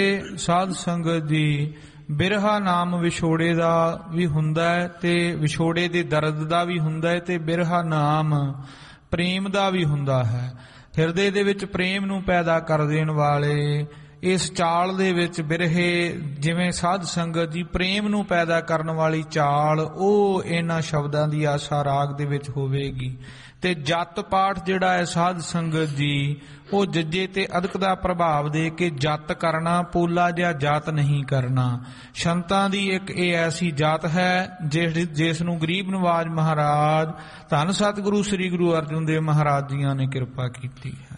ਸਾਧ ਸੰਗਤ ਜੀ, ਬਿਰਹਾ ਨਾਮ ਵਿਛੋੜੇ ਦਾ ਵੀ ਹੁੰਦਾ ਹੈ ਤੇ ਵਿਛੋੜੇ ਦੇ ਦਰਦ ਦਾ ਵੀ ਹੁੰਦਾ ਹੈ, ਤੇ ਬਿਰਹਾ ਨਾਮ ਪ੍ਰੇਮ ਦਾ ਵੀ ਹੁੰਦਾ ਹੈ। ਹਿਰਦੇ ਦੇ ਵਿੱਚ ਪ੍ਰੇਮ ਨੂੰ ਪੈਦਾ ਕਰ ਦੇਣ ਵਾਲੇ ਇਸ ਚਾਲ ਦੇ ਵਿੱਚ ਬਿਰਹੇ, ਜਿਵੇਂ ਸਾਧ ਸੰਗਤ ਜੀ ਪ੍ਰੇਮ ਨੂੰ ਪੈਦਾ ਕਰਨ ਵਾਲੀ ਚਾਲ, ਉਹ ਇਹਨਾਂ ਸ਼ਬਦਾਂ ਦੀ ਆਸਾ ਰਾਗ ਦੇ ਵਿੱਚ ਹੋਵੇਗੀ। ਤੇ ਜਤ ਪਾਠ ਜਿਹੜਾ ਹੈ ਸਾਧ ਸੰਗਤ ਜੀ, ਉਹ ਜੱਜੇ ਤੇ ਅਦਕ ਦਾ ਪ੍ਰਭਾਵ ਦੇ ਕੇ ਜਤ ਕਰਨਾ, ਪੋਲਾ ਜਿਹਾ ਜਾਤ ਨਹੀਂ ਕਰਨਾ। ਸੰਤਾਂ ਦੀ ਇੱਕ ਇਹ ਐਸੀ ਜਾਤ ਹੈ ਜਿਸ ਨੂੰ ਗਰੀਬ ਨਵਾਜ ਮਹਾਰਾਜ ਧੰਨ ਸਤਿਗੁਰੂ ਸ੍ਰੀ ਗੁਰੂ ਅਰਜਨ ਦੇਵ ਮਹਾਰਾਜ ਜੀਆਂ ਨੇ ਕਿਰਪਾ ਕੀਤੀ ਹੈ।